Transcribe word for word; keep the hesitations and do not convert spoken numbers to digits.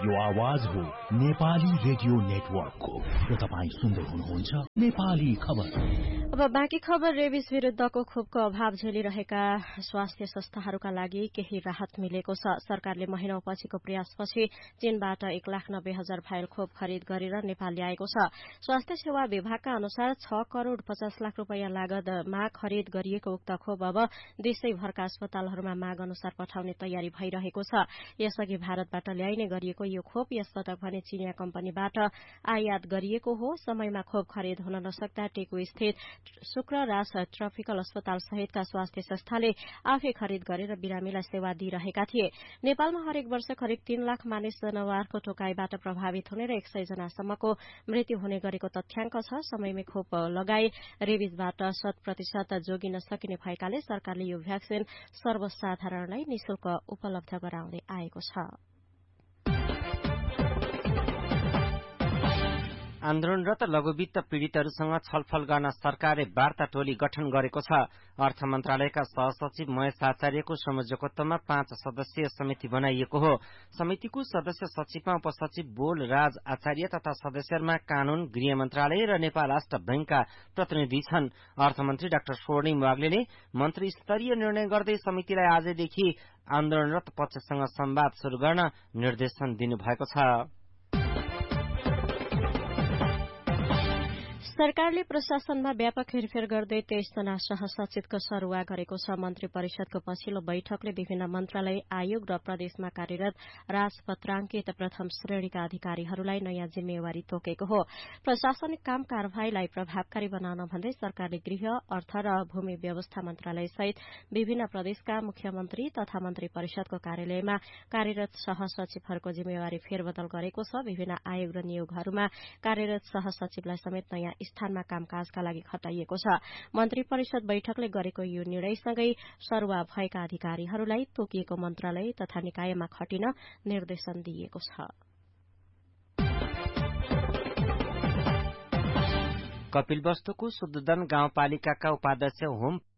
यो आवाज हो नेपाली रेडियो नेटवर्कको र तपाईँ सुन्दै हुनुहुन्छ नेपाली खबर। अब बाँकी खबर। रेबिस विरुद्धको खोपको अभाव झेलिरहेका स्वास्थ्य संस्थाहरूका लागि केही राहत मिलेको छ। सरकारले महिनौपछिको प्रयासपछि चीनबाट एक लाख नब्बे हजार फाइल खोप खरिद गरेर नेपाल ल्याएको छ। स्वास्थ्य सेवा विभागका अनुसार छ करोड़ पचास लाख रूपियाँ लागतमा खरिद गरिएको उक्त खोप अब देशैभरका अस्पतालहरूमा माग अनुसार पठाउने तयारी भइरहेको छ। यसअघि भारतबाट ल्याइने गरिएको यो खोप यसपटक भने चीनिया कम्पनीबाट आयात गरिएको हो। समयमा खोप खरिद हुन नसक्दा टेकु स्थित शुक्रराज ट्रपिकल अस्पताल सहितका स्वास्थ्य संस्थाले आफै खरिद गरेर बिरामीलाई सेवा दिइरहेका थिए। नेपालमा हरेक वर्ष करिब तीन लाख मानिस जनावरको टोकाईबाट प्रभावित हुने र एक सय जनासम्मको मृत्यु हुने गरेको तथ्याङ्क छ। समयमै खोप लगाए रेबिसबाट शत प्रतिशत जोगिन सकिने भएकाले सरकारले यो भ्याक्सिन सर्वसाधारणलाई निशुल्क उपलब्ध गराउँदै आएको छ। आन्दोलनरत लघुवित्त पीड़ितहरूसँग छलफल गर्न सरकारले वार्ता टोली गठन गरेको छ। अर्थ मन्त्रालयका सहसचिव महेश आचार्यको संयोजकत्वमा पाँच सदस्यीय समिति बनाइएको हो। समितिको सदस्य सचिवमा उपसचिव बोल राज आचार्य तथा सदस्यहरूमा कानून, गृह मन्त्रालय र नेपाल राष्ट्र बैंकका प्रतिनिधि छन्। अर्थमन्त्री डाक्टर स्वर्णिम वाग्लेले मन्त्री स्तरीय निर्णय गर्दै समितिलाई आजदेखि आन्दोलनरत पक्षसँग संवाद शुरू गर्न निर्देशन दिनुभएको छ। सरकारले प्रशासनमा व्यापक हेरफेर गर्दै तेइस जना सहसचिवको सरुवा गरेको छ। मन्त्री परिषदको पछिल्लो बैठकले विभिन्न मन्त्रालय, आयोग र प्रदेशमा कार्यरत राजपत्राङ्कित प्रथम श्रेणीका अधिकारीहरूलाई नयाँ जिम्मेवारी तोकेको हो। प्रशासनिक काम कार्यवाहीलाई प्रभावकारी बनाउन भन्दै सरकारले गृह, अर्थ र भूमि व्यवस्था मन्त्रालय सहित विभिन्न प्रदेशका मुख्यमन्त्री तथा मन्त्री परिषदको कार्यालयमा कार्यरत सहसचिवहरूको जिम्मेवारी फेरबदल गरेको छ। विभिन्न आयोग र नियोगहरूमा कार्यरत सहसचिवलाई समेत नयाँ स्थानमा कामकाजका लागि खटाइएको छ। मन्त्री परिषद बैठकले गरेको यो निर्णयसँगै सरुवा भएका अधिकारीहरूलाई तोकिएको मन्त्रालय तथा निकायमा खटिन निर्देशन दिइएको छ। कपिलवस्तुको शुद्धोदन गाउँपालिकाका उपाध्यक्ष होम